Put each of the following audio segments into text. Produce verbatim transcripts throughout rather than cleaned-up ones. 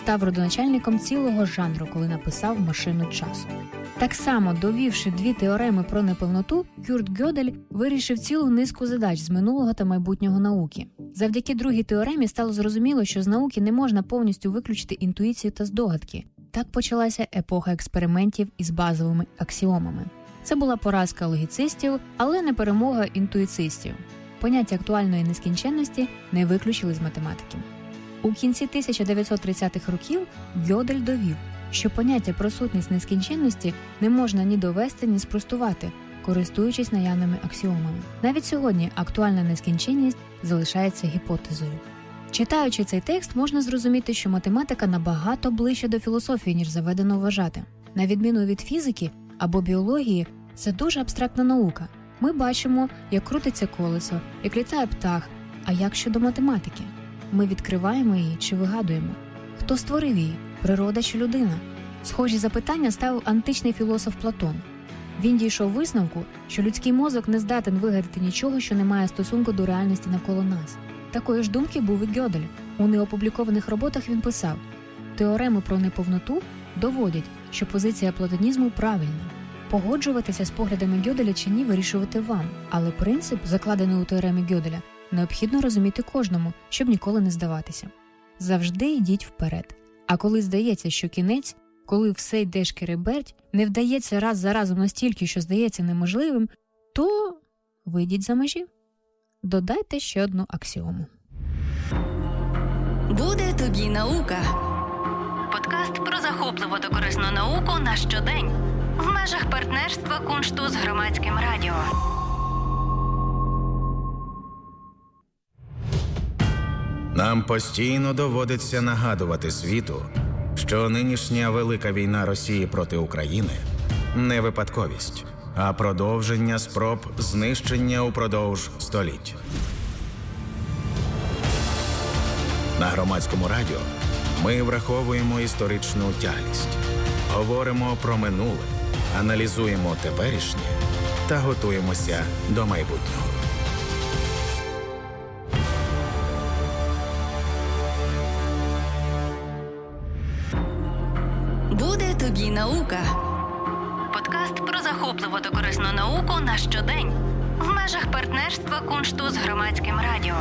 став родоначальником цілого жанру, коли написав «Машину часу». Так само, довівши дві теореми про неповноту, Курт Гьодель вирішив цілу низку задач з минулого та майбутнього науки. Завдяки другій теоремі стало зрозуміло, що з науки не можна повністю виключити інтуїцію та здогадки. Так почалася епоха експериментів із базовими аксіомами. Це була поразка логіцистів, але не перемога інтуїцистів. Поняття актуальної нескінченності не виключили з математики. У кінці тисяча дев'ятсот тридцятих років Гьодель довів, що поняття про сутність нескінченності не можна ні довести, ні спростувати, користуючись наявними аксіомами. Навіть сьогодні актуальна нескінченність залишається гіпотезою. Читаючи цей текст, можна зрозуміти, що математика набагато ближче до філософії, ніж заведено вважати. На відміну від фізики або біології, це дуже абстрактна наука. Ми бачимо, як крутиться колесо, як літає птах, а як щодо математики? Ми відкриваємо її чи вигадуємо? Хто створив її? Природа чи людина? Схожі запитання ставив античний філософ Платон. Він дійшов висновку, що людський мозок не здатен вигадати нічого, що не має стосунку до реальності навколо нас. Такої ж думки був і Гьодель. У неопублікованих роботах він писав: «Теореми про неповноту доводять, що позиція платонізму правильна. Погоджуватися з поглядами Гьоделя чи ні вирішувати вам, але принцип, закладений у теоремі Гьоделя, необхідно розуміти кожному, щоб ніколи не здаватися. Завжди йдіть вперед. А коли здається, що кінець, коли все йде шкереберть, не вдається раз за разом настільки, що здається неможливим, то вийдіть за межі. Додайте ще одну аксіому». Буде тобі наука. Подкаст про захопливу та корисну науку на щодень. В межах партнерства Куншту з Громадським радіо. Нам постійно доводиться нагадувати світу, що нинішня велика війна Росії проти України не випадковість, а продовження спроб знищення упродовж століть. На Громадському радіо ми враховуємо історичну тяглість, говоримо про минуле, аналізуємо теперішнє та готуємося до майбутнього. Буде тобі наука. Подкаст про захопливу та корисну науку на щодень. В межах партнерства Куншту з Громадським радіо.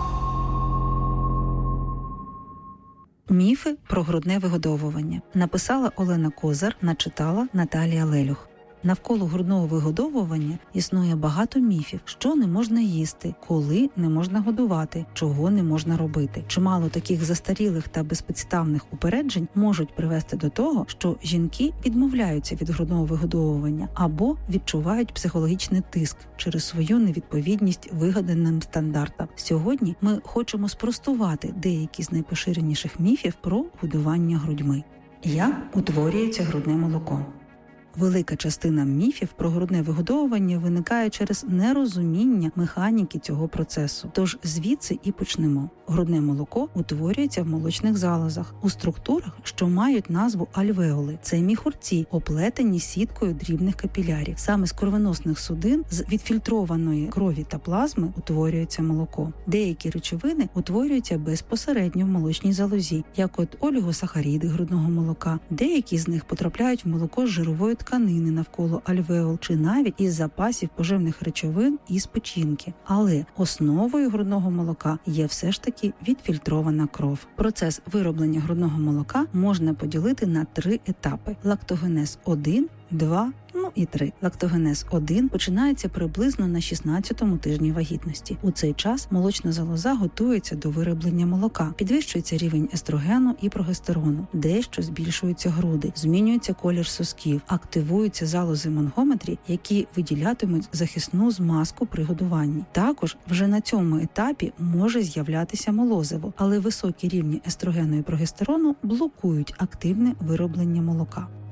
Міфи про грудне вигодовування. Написала Олена Козар, начитала Наталія Лелюх. Навколо грудного вигодовування існує багато міфів, що не можна їсти, коли не можна годувати, чого не можна робити. Чимало таких застарілих та безпідставних упереджень можуть привести до того, що жінки відмовляються від грудного вигодовування або відчувають психологічний тиск через свою невідповідність вигаданим стандартам. Сьогодні ми хочемо спростувати деякі з найпоширеніших міфів про годування грудьми. Як утворюється грудне молоко? Велика частина міфів про грудне вигодовування виникає через нерозуміння механіки цього процесу. Тож звідси і почнемо. Грудне молоко утворюється в молочних залозах у структурах, що мають назву альвеоли. Це міхурці, оплетені сіткою дрібних капілярів. Саме з кровоносних судин з відфільтрованої крові та плазми утворюється молоко. Деякі речовини утворюються безпосередньо в молочній залозі, як от олігосахаріди грудного молока. Деякі з них потрапляють в молоко з жирової тканини навколо альвеол чи навіть із запасів поживних речовин із печінки. Але основою грудного молока є все ж таки відфільтрована кров. Процес вироблення грудного молока можна поділити на три етапи: лактогенез один, два, ну і три. Лактогенез один починається приблизно на шістнадцятому тижні вагітності. У цей час молочна залоза готується до вироблення молока. Підвищується рівень естрогену і прогестерону, дещо збільшуються груди, змінюється колір сосків, активуються залози Монгометрі, які виділятимуть захисну змазку при годуванні. Також вже на цьому етапі може з'являтися молозиво, але високі рівні естрогену і прогестерону блокують активне вироблення молока.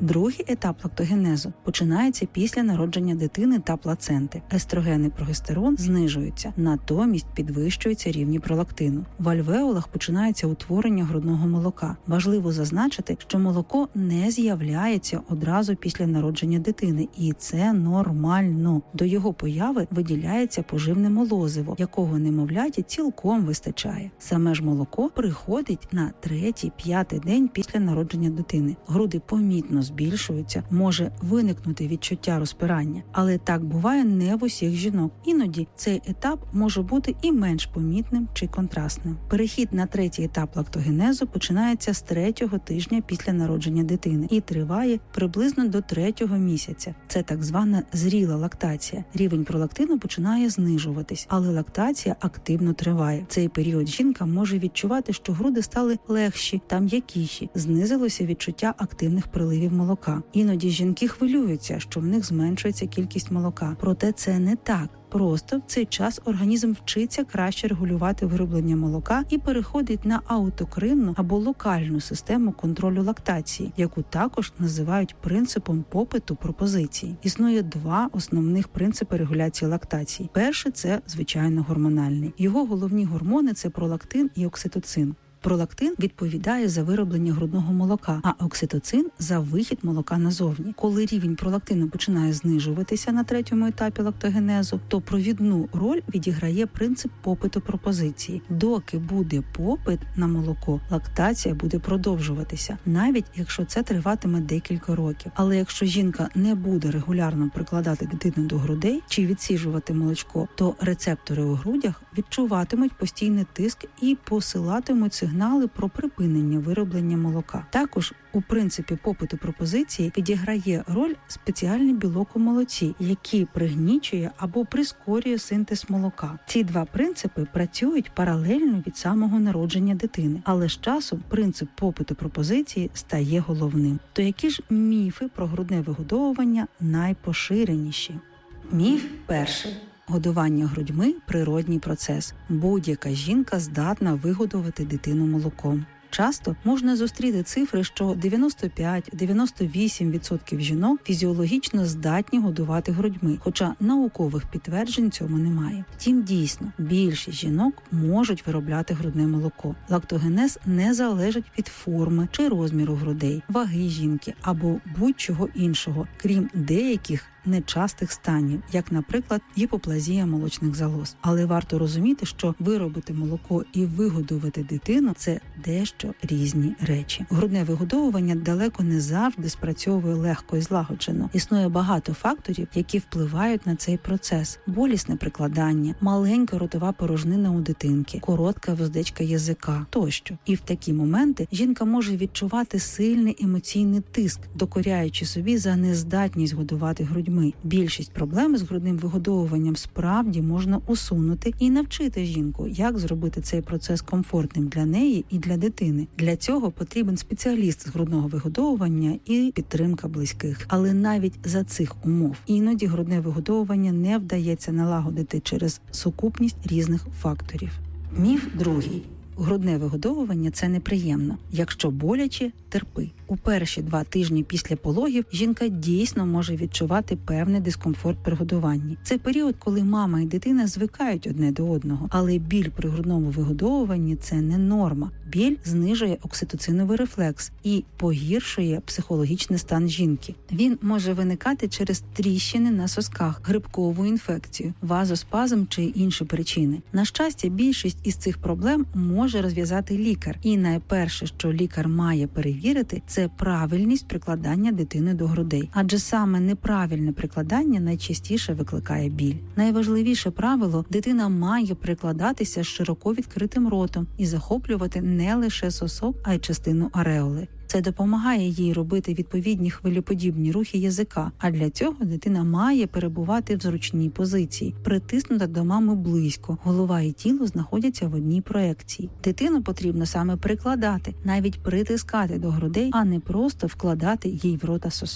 Другий етап лактогенезу починається після народження дитини та плаценти. Естроген і прогестерон знижуються, натомість підвищуються рівні пролактину. В альвеолах починається утворення грудного молока. Важливо зазначити, що молоко не з'являється одразу після народження дитини, і це нормально. До його появи виділяється поживне молозиво, якого немовляті цілком вистачає. Саме ж молоко приходить на третій-п'ятий день після народження дитини. Груди помітно збільшуються, може виникнути відчуття розпирання. Але так буває не в усіх жінок. Іноді цей етап може бути і менш помітним чи контрастним. Перехід на третій етап лактогенезу починається з третього тижня після народження дитини і триває приблизно до третього місяця. Це так звана зріла лактація. Рівень пролактину починає знижуватись, але лактація активно триває. В цей період жінка може відчувати, що груди стали легші та м'якіші, знизилося відчуття активних приливів молока. Іноді жінки хвилюються, що в них зменшується кількість молока. Проте це не так. Просто в цей час організм вчиться краще регулювати вироблення молока і переходить на аутокринну або локальну систему контролю лактації, яку також називають принципом попиту пропозиції. Існує два основних принципи регуляції лактації. Перший – це, звичайно, гормональний. Його головні гормони – це пролактин і окситоцин. Пролактин відповідає за вироблення грудного молока, а окситоцин – за вихід молока назовні. Коли рівень пролактину починає знижуватися на третьому етапі лактогенезу, то провідну роль відіграє принцип попиту пропозиції. Доки буде попит на молоко, лактація буде продовжуватися, навіть якщо це триватиме декілька років. Але якщо жінка не буде регулярно прикладати дитину до грудей чи відсіжувати молочко, то рецептори у грудях відчуватимуть постійний тиск і посилатимуть сигнали сигнали про припинення вироблення молока. Також у принципі попиту пропозиції відіграє роль спеціальний білок у молоці, який пригнічує або прискорює синтез молока. Ці два принципи працюють паралельно від самого народження дитини, але з часом принцип попиту пропозиції стає головним. То які ж міфи про грудне вигодовування найпоширеніші? Міф перший. Годування грудьми – природній процес. Будь-яка жінка здатна вигодувати дитину молоком. Часто можна зустріти цифри, що дев'яносто п'ять - дев'яносто вісім відсотків жінок фізіологічно здатні годувати грудьми, хоча наукових підтверджень цьому немає. Втім, дійсно, більшість жінок можуть виробляти грудне молоко. Лактогенез не залежить від форми чи розміру грудей, ваги жінки або будь-чого іншого, крім деяких нечастих станів, як, наприклад, гіпоплазія молочних залоз. Але варто розуміти, що виробити молоко і вигодувати дитину – це дещо різні речі. Грудне вигодовування далеко не завжди спрацьовує легко і злагоджено. Існує багато факторів, які впливають на цей процес. Болісне прикладання, маленька ротова порожнина у дитинки, коротка вуздечка язика тощо. І в такі моменти жінка може відчувати сильний емоційний тиск, докоряючи собі за нездатність годувати грудьми. Більшість проблем з грудним вигодовуванням справді можна усунути і навчити жінку, як зробити цей процес комфортним для неї і для дитини. Для цього потрібен спеціаліст з грудного вигодовування і підтримка близьких. Але навіть за цих умов іноді грудне вигодовування не вдається налагодити через сукупність різних факторів. Міф другий. Грудне вигодовування – це неприємно. Якщо боляче – терпи. У перші два тижні після пологів жінка дійсно може відчувати певний дискомфорт при годуванні. Це період, коли мама і дитина звикають одне до одного. Але біль при грудному вигодовуванні – це не норма. Біль знижує окситоциновий рефлекс і погіршує психологічний стан жінки. Він може виникати через тріщини на сосках, грибкову інфекцію, вазоспазм чи інші причини. На щастя, більшість із цих проблем може розв'язати лікар. І найперше, що лікар має перевірити – це правильність прикладання дитини до грудей. Адже саме неправильне прикладання найчастіше викликає біль. Найважливіше правило – дитина має прикладатися з широко відкритим ротом і захоплювати не лише сосок, а й частину ареоли. Це допомагає їй робити відповідні хвилеподібні рухи язика, а для цього дитина має перебувати в зручній позиції, притиснута до мами близько, голова і тіло знаходяться в одній проекції. Дитину потрібно саме прикладати, навіть притискати до грудей, а не просто вкладати їй в рота сосок.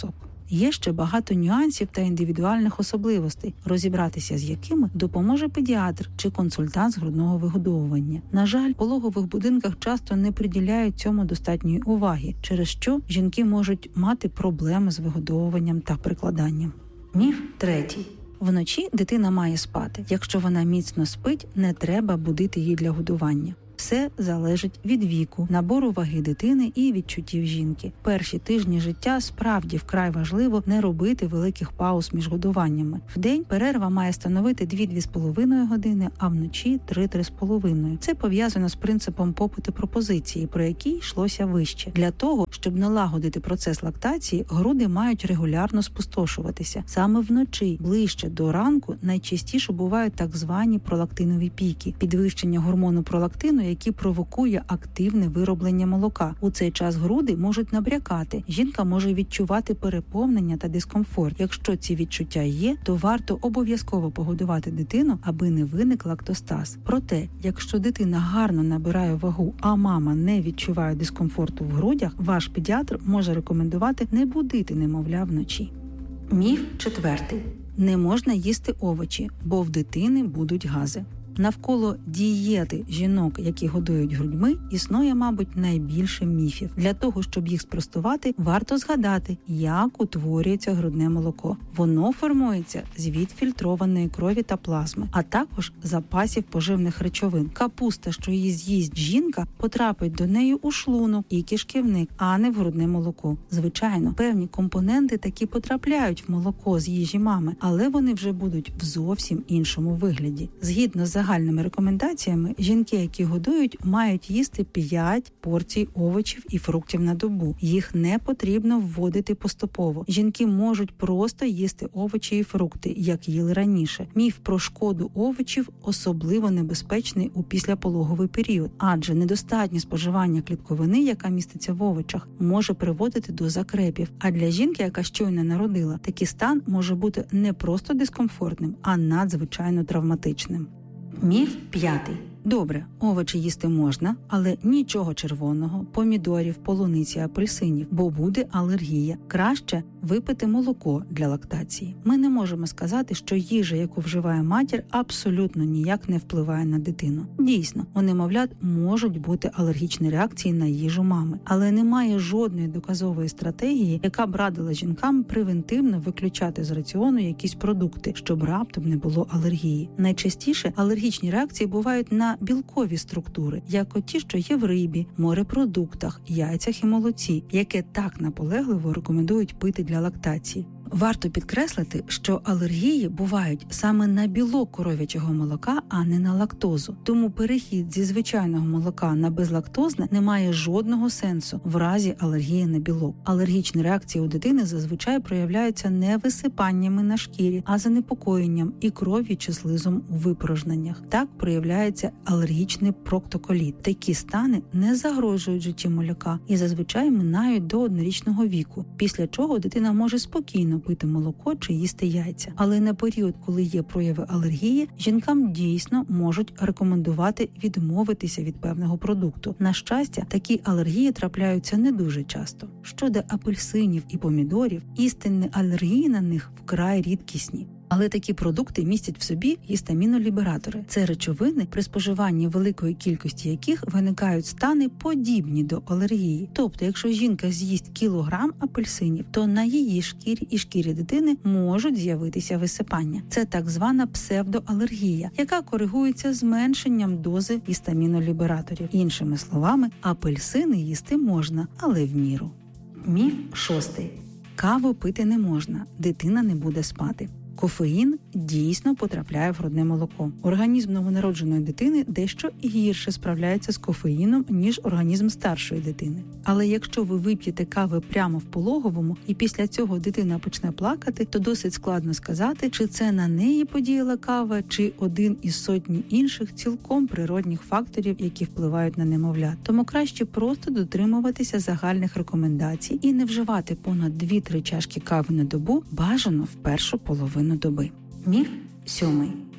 Є ще багато нюансів та індивідуальних особливостей, розібратися з якими допоможе педіатр чи консультант з грудного вигодовування. На жаль, в пологових будинках часто не приділяють цьому достатньої уваги, через що жінки можуть мати проблеми з вигодовуванням та прикладанням. Міф третій. Вночі дитина має спати. Якщо вона міцно спить, не треба будити її для годування. Все залежить від віку, набору ваги дитини і відчуттів жінки. Перші тижні життя справді вкрай важливо не робити великих пауз між годуваннями. Вдень перерва має становити дві-дві з половиною години, а вночі три-три з половиною. Це пов'язано з принципом попиту пропозиції, про який йшлося вище. Для того, щоб налагодити процес лактації, груди мають регулярно спустошуватися. Саме вночі, ближче до ранку, найчастіше бувають так звані пролактинові піки – підвищення гормону пролактину, який провокує активне вироблення молока. У цей час груди можуть набрякати. Жінка може відчувати переповнення та дискомфорт. Якщо ці відчуття є, то варто обов'язково погодувати дитину, аби не виник лактостаз. Проте, якщо дитина гарно набирає вагу, а мама не відчуває дискомфорту в грудях, ваш педіатр може рекомендувати не будити немовля вночі. Міф четвертий. Не можна їсти овочі, бо в дитини будуть гази. Навколо дієти жінок, які годують грудьми, існує, мабуть, найбільше міфів. Для того, щоб їх спростувати, варто згадати, як утворюється грудне молоко. Воно формується з відфільтрованої крові та плазми, а також запасів поживних речовин. Капуста, що її з'їсть жінка, потрапить до неї у шлунок і кишківник, а не в грудне молоко. Звичайно, певні компоненти таки потрапляють в молоко з їжі мами, але вони вже будуть в зовсім іншому вигляді. Згідно з загальними рекомендаціями, жінки, які годують, мають їсти п'ять порцій овочів і фруктів на добу. Їх не потрібно вводити поступово. Жінки можуть просто їсти овочі і фрукти, як їли раніше. Міф про шкоду овочів особливо небезпечний у післяпологовий період, адже недостатнє споживання клітковини, яка міститься в овочах, може приводити до закрепів. А для жінки, яка щойно народила, такий стан може бути не просто дискомфортним, а надзвичайно травматичним. Міф п'ятий. Добре, овочі їсти можна, але нічого червоного, помідорів, полуниці, апельсинів, бо буде алергія. Краще випити молоко для лактації. Ми не можемо сказати, що їжа, яку вживає матір, абсолютно ніяк не впливає на дитину. Дійсно, у немовлят можуть бути алергічні реакції на їжу мами, але немає жодної доказової стратегії, яка б радила жінкам превентивно виключати з раціону якісь продукти, щоб раптом не було алергії. Найчастіше алергічні реакції бувають на білкові структури, як оті, що є в рибі, морепродуктах, яйцях і молоці, яке так наполегливо рекомендують пити для лактації. Варто підкреслити, що алергії бувають саме на білок коров'ячого молока, а не на лактозу. Тому перехід зі звичайного молока на безлактозне не має жодного сенсу в разі алергії на білок. Алергічні реакції у дитини зазвичай проявляються не висипаннями на шкірі, а занепокоєнням і кров'ю чи слизом у випорожненнях. Так проявляється алергічний проктоколіт. Такі стани не загрожують житті малюка і зазвичай минають до однорічного віку, після чого дитина може спокійно пити молоко чи їсти яйця. Але на період, коли є прояви алергії, жінкам дійсно можуть рекомендувати відмовитися від певного продукту. На щастя, такі алергії трапляються не дуже часто. Щодо апельсинів і помідорів, істинні алергії на них вкрай рідкісні. Але такі продукти містять в собі гістамінолібератори. Це речовини, при споживанні великої кількості яких виникають стани, подібні до алергії. Тобто, якщо жінка з'їсть кілограм апельсинів, то на її шкірі і шкірі дитини можуть з'явитися висипання. Це так звана псевдоалергія, яка коригується зменшенням дози гістамінолібераторів. Іншими словами, апельсини їсти можна, але в міру. Міф шостий. Каву пити не можна, дитина не буде спати. Кофеїн дійсно потрапляє в грудне молоко. Організм новонародженої дитини дещо гірше справляється з кофеїном, ніж організм старшої дитини. Але якщо ви вип'єте кави прямо в пологовому і після цього дитина почне плакати, то досить складно сказати, чи це на неї подіяла кава, чи один із сотні інших цілком природних факторів, які впливають на немовлят. Тому краще просто дотримуватися загальних рекомендацій і не вживати понад дві-три чашки кави на добу, бажано в першу половину доби. Міф сьомий.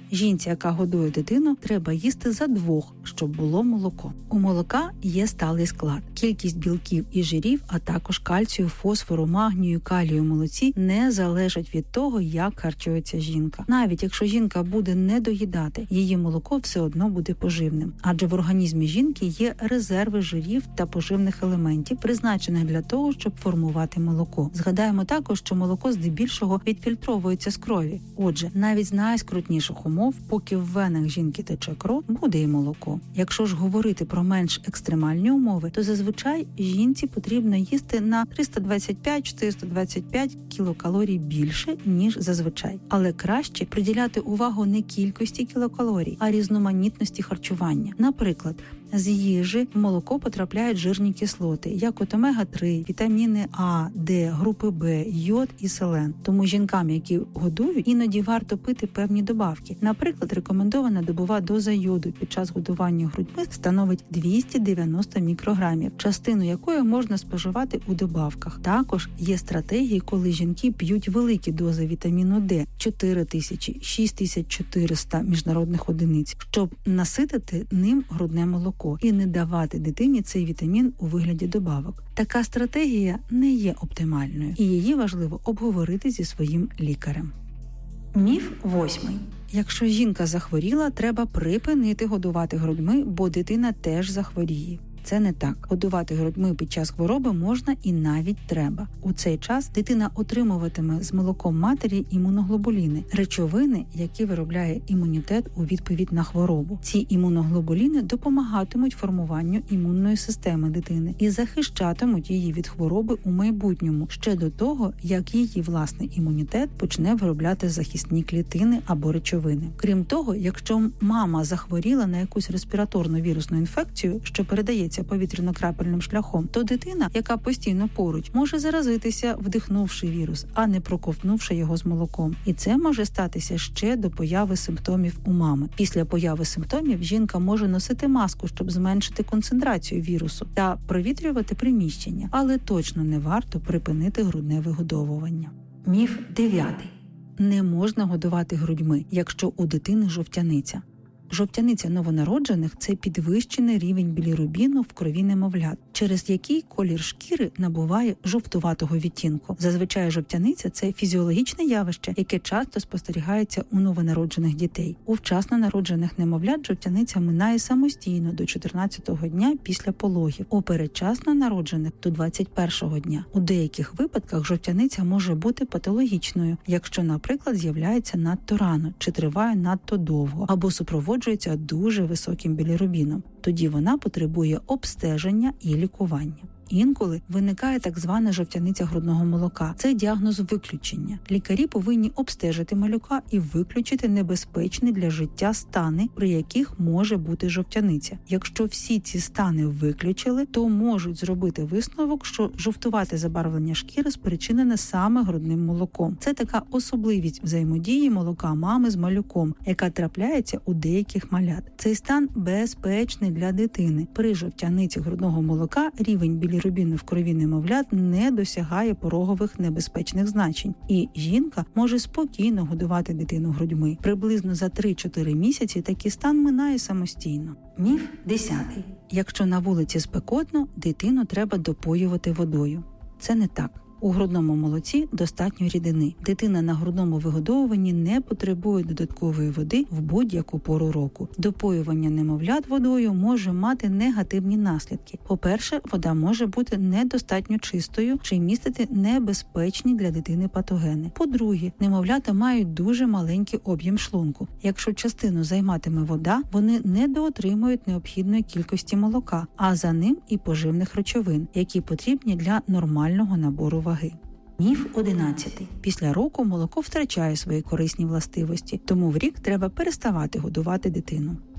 Жінці, яка годує дитину, треба їсти за двох, щоб було молоко. У молока є сталий склад. Кількість білків і жирів, а також кальцію, фосфору, магнію, калію в молоці не залежать від того, як харчується жінка. Навіть якщо жінка буде не доїдати, її молоко все одно буде поживним. Адже в організмі жінки є резерви жирів та поживних елементів, призначених для того, щоб формувати молоко. Згадаємо також, що молоко здебільшого відфільтровується з крові. Отже, навіть з найскрутніших умов, поки в венах жінки тече кров, буде і молоко. Якщо ж говорити про менш екстремальні умови, то зазвичай жінці потрібно їсти на триста двадцять п'ять - чотириста двадцять п'ять кілокалорій більше, ніж зазвичай. Але краще приділяти увагу не кількості кілокалорій, а різноманітності харчування. Наприклад, з їжі в молоко потрапляють жирні кислоти, як от омега три, вітаміни А, Д, групи Б, йод і селен. Тому жінкам, які годують, іноді варто пити певні добавки. Наприклад, рекомендована добова доза йоду під час годування грудьми становить двісті дев'яносто мікрограмів, частину якої можна споживати у добавках. Також є стратегії, коли жінки п'ють великі дози вітаміну Д – чотири тисячі - шість тисяч чотириста міжнародних одиниць, щоб наситити ним грудне молоко і не давати дитині цей вітамін у вигляді добавок. Така стратегія не є оптимальною, і її важливо обговорити зі своїм лікарем. Міф восьмий. Якщо жінка захворіла, треба припинити годувати грудьми, бо дитина теж захворіє. Це не так. Годувати грудьми під час хвороби можна і навіть треба. У цей час дитина отримуватиме з молоком матері імуноглобуліни – речовини, які виробляє імунітет у відповідь на хворобу. Ці імуноглобуліни допомагатимуть формуванню імунної системи дитини і захищатимуть її від хвороби у майбутньому, ще до того, як її власний імунітет почне виробляти захисні клітини або речовини. Крім того, якщо мама захворіла на якусь респіраторну вірусну інфекцію, що передається повітряно-крапельним шляхом, то дитина, яка постійно поруч, може заразитися, вдихнувши вірус, а не проковтнувши його з молоком. І це може статися ще до появи симптомів у мами. Після появи симптомів жінка може носити маску, щоб зменшити концентрацію вірусу та провітрювати приміщення, але точно не варто припинити грудне вигодовування. Міф дев'ятий. Не можна годувати грудьми, якщо у дитини жовтяниця. Жовтяниця новонароджених – це підвищений рівень білірубіну в крові немовлят, через який колір шкіри набуває жовтуватого відтінку. Зазвичай жовтяниця – це фізіологічне явище, яке часто спостерігається у новонароджених дітей. У вчасно народжених немовлят жовтяниця минає самостійно до чотирнадцятого дня після пологів, у передчасно народжених – до двадцять першого дня. У деяких випадках жовтяниця може бути патологічною, якщо, наприклад, з'являється надто рано чи триває надто довго, або супроводжується дуже високим білірубіном. Тоді вона потребує обстеження і лікування. Інколи виникає так звана жовтяниця грудного молока. Це діагноз виключення. Лікарі повинні обстежити малюка і виключити небезпечні для життя стани, при яких може бути жовтяниця. Якщо всі ці стани виключили, то можуть зробити висновок, що жовтувате забарвлення шкіри спричинене саме грудним молоком. Це така особливість взаємодії молока мами з малюком, яка трапляється у деяких малят. Цей стан безпечний для дитини. При жовтяниці грудного молока рівень білірубіну Білірубіну в крові немовлят не досягає порогових небезпечних значень, і жінка може спокійно годувати дитину грудьми. Приблизно за три-чотири місяці такий стан минає самостійно. Міф десятий. Якщо на вулиці спекотно, дитину треба допоювати водою. Це не так. У грудному молоці достатньо рідини. Дитина на грудному вигодовуванні не потребує додаткової води в будь-яку пору року. Допоювання немовлят водою може мати негативні наслідки. По-перше, вода може бути недостатньо чистою чи містити небезпечні для дитини патогени. По-друге, немовлята мають дуже маленький об'єм шлунку. Якщо частину займатиме вода, вони недоотримують необхідної кількості молока, а за ним і поживних речовин, які потрібні для нормального набору води. Ваги. Міф одинадцятий. Після року молоко втрачає свої корисні властивості, тому в рік треба переставати годувати дитину.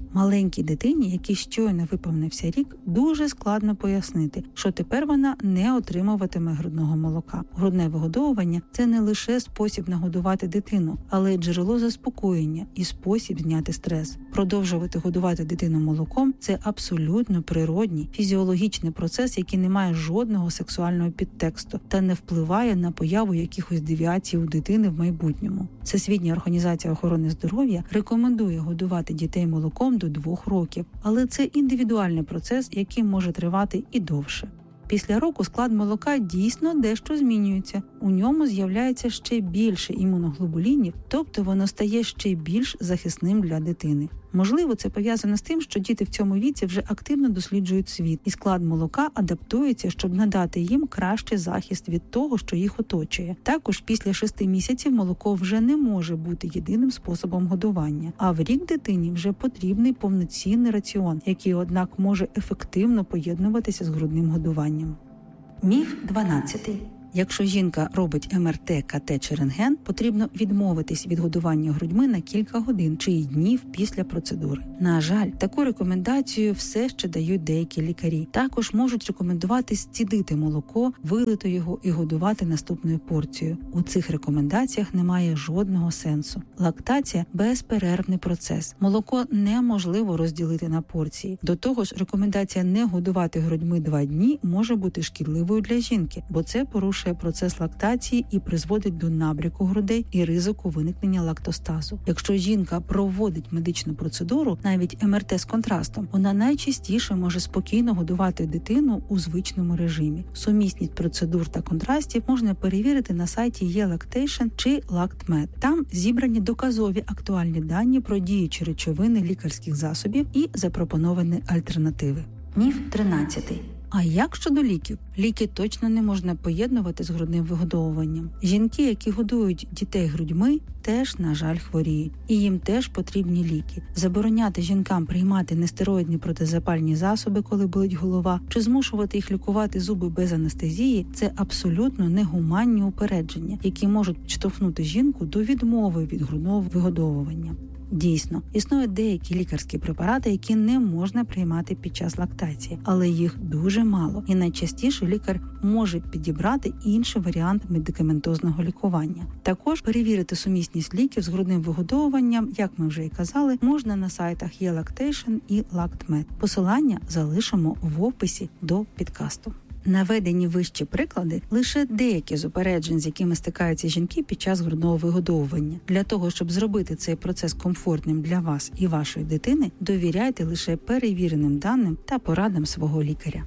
Маленькій дитині, якій щойно виповнився рік, дуже складно пояснити, що тепер вона не отримуватиме грудного молока. Грудне вигодовування – це не лише спосіб нагодувати дитину, але й джерело заспокоєння і спосіб зняти стрес. Продовжувати годувати дитину молоком – це абсолютно природній, фізіологічний процес, який не має жодного сексуального підтексту та не впливає на появу якихось девіацій у дитини в майбутньому. Всесвітня організація охорони здоров'я рекомендує годувати дітей молоком до двох років, але це індивідуальний процес, який може тривати і довше. Після року склад молока дійсно дещо змінюється. У ньому з'являється ще більше імуноглобулінів, тобто воно стає ще більш захисним для дитини. Можливо, це пов'язано з тим, що діти в цьому віці вже активно досліджують світ, і склад молока адаптується, щоб надати їм кращий захист від того, що їх оточує. Також після шести місяців молоко вже не може бути єдиним способом годування, а в рік дитині вже потрібний повноцінний раціон, який, однак, може ефективно поєднуватися з грудним годуванням. Міф дванадцятий. Якщо жінка робить ем ер те, ка те чи рентген, потрібно відмовитись від годування грудьми на кілька годин чи й днів після процедури. На жаль, таку рекомендацію все ще дають деякі лікарі. Також можуть рекомендувати зцідити молоко, вилити його і годувати наступною порцією. У цих рекомендаціях немає жодного сенсу. Лактація – безперервний процес. Молоко неможливо розділити на порції. До того ж, рекомендація не годувати грудьми два дні може бути шкідливою для жінки, бо це порушує процес лактації і призводить до набряку грудей і ризику виникнення лактостазу. Якщо жінка проводить медичну процедуру, навіть ем ер те з контрастом, вона найчастіше може спокійно годувати дитину у звичному режимі. Сумісність процедур та контрастів можна перевірити на сайті Є-Лактейшн чи Лактмед. Там зібрані доказові актуальні дані про діючі речовини лікарських засобів і запропоновані альтернативи. Міф тринадцятий. А як щодо ліків? Ліки точно не можна поєднувати з грудним вигодовуванням. Жінки, які годують дітей грудьми, теж, на жаль, хворіють. І їм теж потрібні ліки. Забороняти жінкам приймати нестероїдні протизапальні засоби, коли болить голова, чи змушувати їх лікувати зуби без анестезії – це абсолютно негуманні упередження, які можуть підштовхнути жінку до відмови від грудного вигодовування. Дійсно, існують деякі лікарські препарати, які не можна приймати під час лактації, але їх дуже мало, і найчастіше лікар може підібрати інший варіант медикаментозного лікування. Також перевірити сумісність ліків з грудним вигодовуванням, як ми вже і казали, можна на сайтах Є-Лактейшн і Лактмед. Посилання залишимо в описі до підкасту. Наведені вищі приклади – лише деякі з упереджень, з якими стикаються жінки під час грудного вигодовування. Для того, щоб зробити цей процес комфортним для вас і вашої дитини, довіряйте лише перевіреним даним та порадам свого лікаря.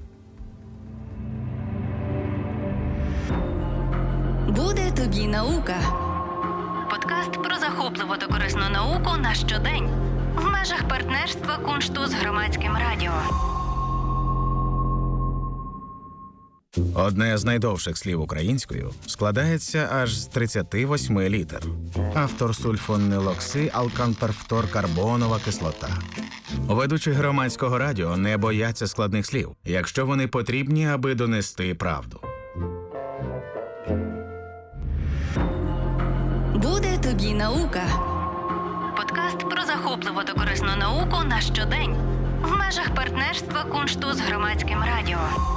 Буде тобі наука. Подкаст про захопливу та корисну науку на щодень. В межах партнерства Куншту з Громадським радіо. Одне з найдовших слів українською складається аж з тридцяти восьми літер. Автор сульфонилоксиалканперфторкарбонова кислота. Ведучі Громадського радіо не бояться складних слів, якщо вони потрібні, аби донести правду. Буде тобі наука. Подкаст про захопливу та корисну науку на щодень. В межах партнерства Куншту з Громадським радіо.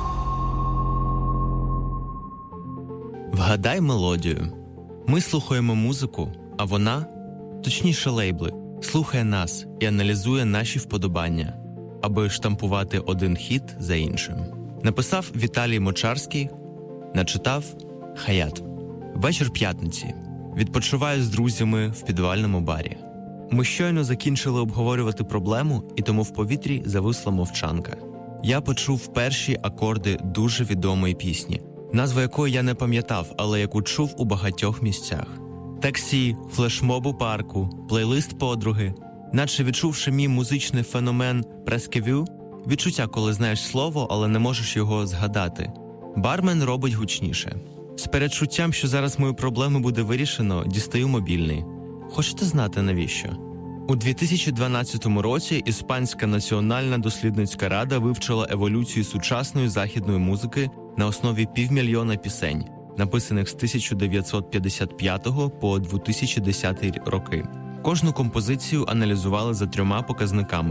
Вгадай мелодію. Ми слухаємо музику, а вона, точніше лейбли, слухає нас і аналізує наші вподобання, аби штампувати один хіт за іншим. Написав Віталій Мочарський, начитав Хаят. Вечір п'ятниці. Відпочиваю з друзями в підвальному барі. Ми щойно закінчили обговорювати проблему, і тому в повітрі зависла мовчанка. Я почув перші акорди дуже відомої пісні, назва якої я не пам'ятав, але яку чув у багатьох місцях. Таксі, флешмоб у парку, плейлист подруги. Наче відчувши мій музичний феномен прескевю, відчуття, коли знаєш слово, але не можеш його згадати. Бармен робить гучніше. З передчуттям, що зараз мою проблему буде вирішено, дістаю мобільний. Хочете знати, навіщо? У дві тисячі дванадцятому році Іспанська національна дослідницька рада вивчила еволюцію сучасної західної музики на основі півмільйона пісень, написаних з тисяча дев'ятсот п'ятдесят п'ятого по дві тисячі десятий роки. Кожну композицію аналізували за трьома показниками –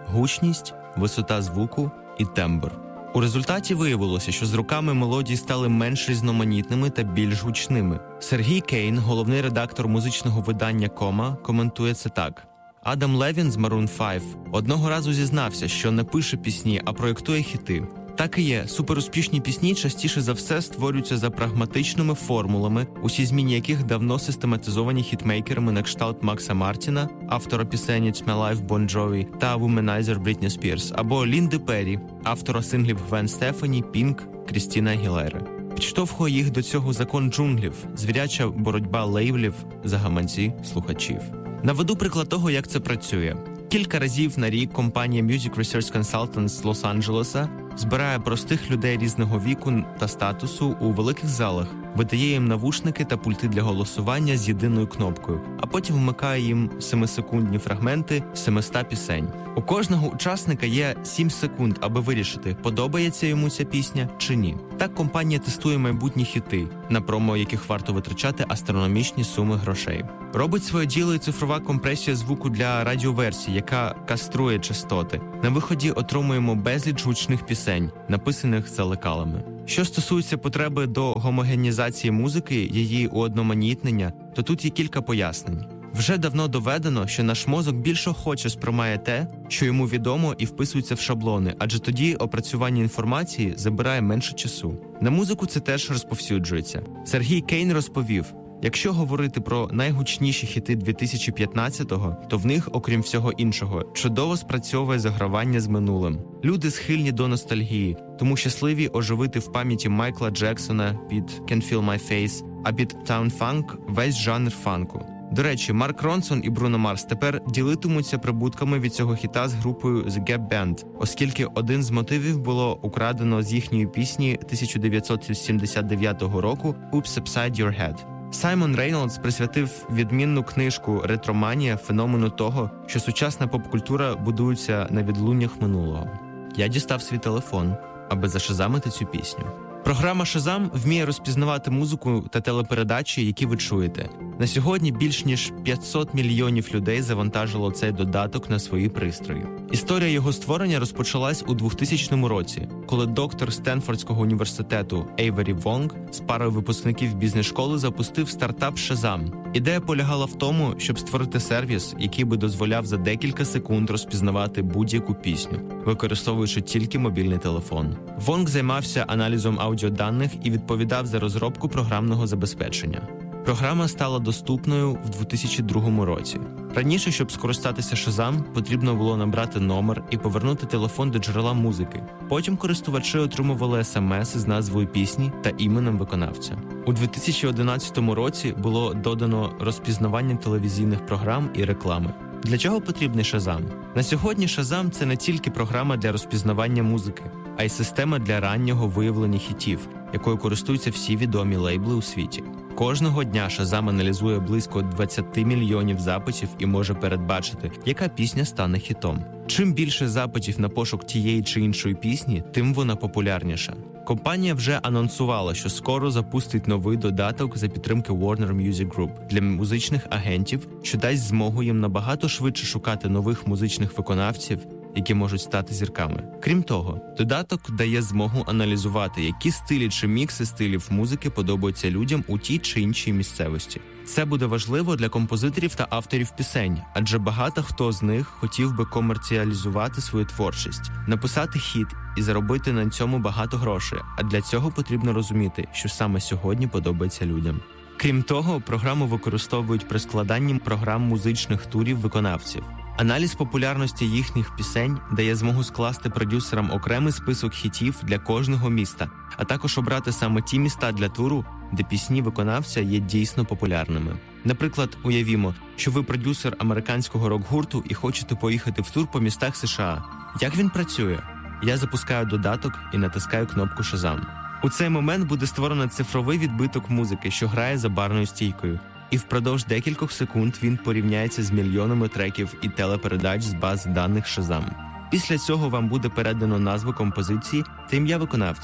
гучність, висота звуку і тембр. У результаті виявилося, що з роками мелодії стали менш різноманітними та більш гучними. Сергій Кейн, головний редактор музичного видання «Кома», коментує це так. Адам Левін з Maroon п'ять одного разу зізнався, що не пише пісні, а проєктує хіти. Так і є, суперуспішні пісні частіше за все створюються за прагматичними формулами, усі зміни яких давно систематизовані хітмейкерами на кшталт Макса Мартіна, автора пісень «It's My Life» Бон Джові та «Womanizer» Брітні Спірс, або Лінди Перрі, автора синглів Гвен Стефані, Пінк, Крістіна Агілери. Підштовхує їх до цього закон джунглів, звіряча боротьба лейблів за гаманці слухачів. Наведу приклад того, як це працює. Кілька разів на рік компанія Music Research Consultants з Лос-Анджелеса збирає простих людей різного віку та статусу у великих залах, видає їм навушники та пульти для голосування з єдиною кнопкою, а потім вмикає їм семисекундні фрагменти семисот пісень. У кожного учасника є сім секунд, аби вирішити, подобається йому ця пісня чи ні. Так компанія тестує майбутні хіти, на промо яких варто витрачати астрономічні суми грошей. Робить своє діло і цифрова компресія звуку для радіоверсії, яка каструє частоти. На виході отримуємо безліч гучних пісень, написаних за лекалами. Що стосується потреби до гомогенізації музики, її уодноманітнення, то тут є кілька пояснень. Вже давно доведено, що наш мозок більш охоче сприймає те, що йому відомо, і вписується в шаблони, адже тоді опрацювання інформації забирає менше часу. На музику це теж розповсюджується. Сергій Кейн розповів, якщо говорити про найгучніші хіти дві тисячі п'ятнадцятого, то в них, окрім всього іншого, чудово спрацьовує загравання з минулим. Люди схильні до ностальгії, тому щасливі оживити в пам'яті Майкла Джексона під «Can Feel My Face», а під «Town Funk» весь жанр фанку. До речі, Марк Ронсон і Бруно Марс тепер ділитимуться прибутками від цього хіта з групою The Gap Band, оскільки один з мотивів було украдено з їхньої пісні тисяча дев'ятсот сімдесят дев'ятого року «Oops Upside Your Head». Саймон Рейнолдс присвятив відмінну книжку «Ретроманія» феномену того, що сучасна поп-культура будується на відлуннях минулого. Я дістав свій телефон, аби зашазамити цю пісню. Програма «Шазам» вміє розпізнавати музику та телепередачі, які ви чуєте. На сьогодні більш ніж п'ятсот мільйонів людей завантажило цей додаток на свої пристрої. Історія його створення розпочалась у двохтисячному році, коли доктор Стенфордського університету Ейвері Вонг з парою випускників бізнес-школи запустив стартап «Шазам». Ідея полягала в тому, щоб створити сервіс, який би дозволяв за декілька секунд розпізнавати будь-яку пісню, використовуючи тільки мобільний телефон. Вонг займався аналізом аудіоданих і відповідав за розробку програмного забезпечення. Програма стала доступною в дві тисячі другому році. Раніше, щоб скористатися Шазам, потрібно було набрати номер і повернути телефон до джерела музики. Потім користувачі отримували смс з назвою пісні та іменем виконавця. У дві тисячі одинадцятому році було додано розпізнавання телевізійних програм і реклами. Для чого потрібний Шазам? На сьогодні Шазам – це не тільки програма для розпізнавання музики, а й система для раннього виявлення хітів, якою користуються всі відомі лейбли у світі. Кожного дня Шазам аналізує близько двадцять мільйонів запитів і може передбачити, яка пісня стане хітом. Чим більше запитів на пошук тієї чи іншої пісні, тим вона популярніша. Компанія вже анонсувала, що скоро запустить новий додаток за підтримки Warner Music Group для музичних агентів, що дасть змогу їм набагато швидше шукати нових музичних виконавців, які можуть стати зірками. Крім того, додаток дає змогу аналізувати, які стилі чи мікси стилів музики подобаються людям у тій чи іншій місцевості. Це буде важливо для композиторів та авторів пісень, адже багато хто з них хотів би комерціалізувати свою творчість, написати хіт і заробити на цьому багато грошей, а для цього потрібно розуміти, що саме сьогодні подобається людям. Крім того, програму використовують при складанні програм музичних турів виконавців. Аналіз популярності їхніх пісень дає змогу скласти продюсерам окремий список хітів для кожного міста, а також обрати саме ті міста для туру, де пісні виконавця є дійсно популярними. Наприклад, уявімо, що ви продюсер американського рок-гурту і хочете поїхати в тур по містах США. Як він працює? Я запускаю додаток і натискаю кнопку «Шазам». У цей момент буде створено цифровий відбиток музики, що грає за барною стійкою. І впродовж декількох секунд він порівняється з мільйонами треків і телепередач з баз даних Шазам. Після цього вам буде передано назву композиції та ім'я виконавця.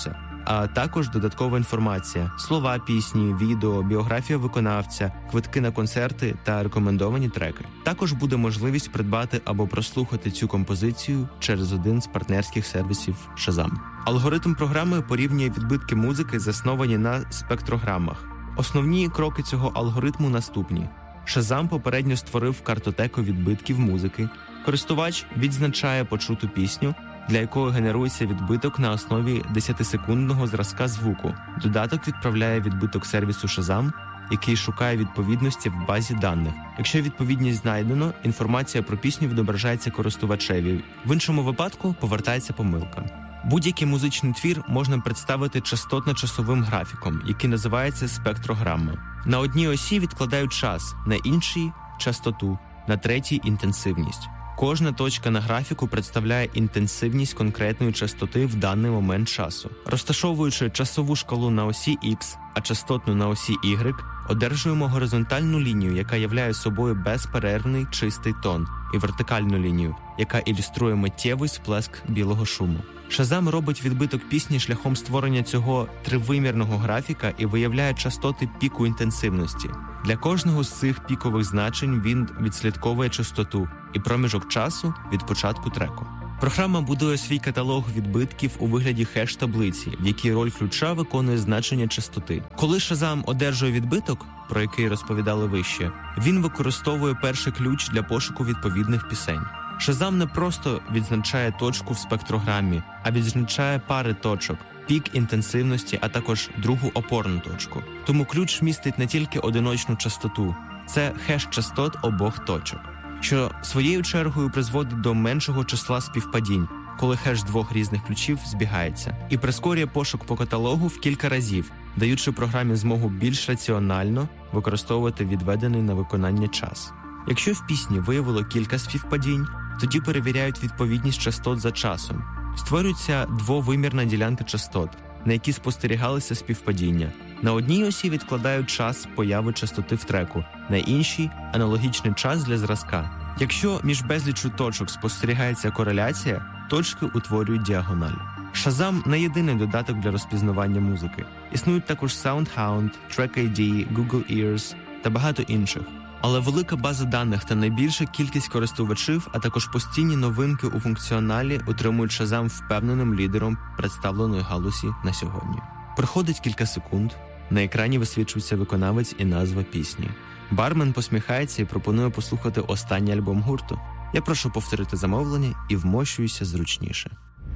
а також додаткова інформація, слова пісні, відео, біографія виконавця, квитки на концерти та рекомендовані треки. Також буде можливість придбати або прослухати цю композицію через один з партнерських сервісів Shazam. Алгоритм програми порівнює відбитки музики, засновані на спектрограмах. Основні кроки цього алгоритму наступні. Shazam попередньо створив картотеку відбитків музики. Користувач відзначає почуту пісню, для якої генерується відбиток на основі десятисекундного зразка звуку. Додаток відправляє відбиток сервісу Shazam, який шукає відповідності в базі даних. Якщо відповідність знайдено, інформація про пісню відображається користувачеві. В іншому випадку повертається помилка. Будь-який музичний твір можна представити частотно-часовим графіком, який називається спектрограма. На одній осі відкладають час, на іншій – частоту, на третій – інтенсивність. Кожна точка на графіку представляє інтенсивність конкретної частоти в даний момент часу. Розташовуючи часову шкалу на осі X, а частотну на осі Y, одержуємо горизонтальну лінію, яка являє собою безперервний чистий тон, і вертикальну лінію, яка ілюструє миттєвий сплеск білого шуму. Shazam робить відбиток пісні шляхом створення цього тривимірного графіка і виявляє частоти піку інтенсивності. Для кожного з цих пікових значень він відслідковує частоту і проміжок часу від початку треку. Програма будує свій каталог відбитків у вигляді хеш-таблиці, в якій роль ключа виконує значення частоти. Коли Shazam одержує відбиток, про який розповідали вище, він використовує перший ключ для пошуку відповідних пісень. Shazam не просто відзначає точку в спектрограмі, а відзначає пари точок, пік інтенсивності, а також другу опорну точку. Тому ключ містить не тільки одиночну частоту, це хеш частот обох точок, що своєю чергою призводить до меншого числа співпадінь, коли хеш двох різних ключів збігається, і прискорює пошук по каталогу в кілька разів, даючи програмі змогу більш раціонально використовувати відведений на виконання час. Якщо в пісні виявило кілька співпадінь, тоді перевіряють відповідність частот за часом. Створюється двовимірна ділянка частот, на якій спостерігалися співпадіння. На одній осі відкладають час появи частоти в треку, на іншій – аналогічний час для зразка. Якщо між безліччю точок спостерігається кореляція, точки утворюють діагональ. Shazam – не єдиний додаток для розпізнавання музики. Існують також SoundHound, Track ай ді, Google Ears та багато інших. Але велика база даних та найбільша кількість користувачів, а також постійні новинки у функціоналі утримують Shazam впевненим лідером представленої галузі на сьогодні. Проходить кілька секунд, на екрані висвічується виконавець і назва пісні. Бармен посміхається і пропонує послухати останній альбом гурту. Я прошу повторити замовлення і вмощуюся зручніше.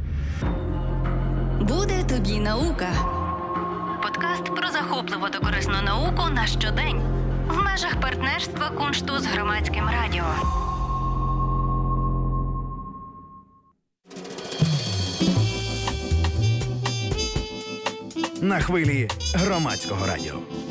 Буде тобі наука. Подкаст про захопливу та корисну науку на щодень. В межах партнерства Куншту з Громадським радіо. На хвилі Громадського радіо.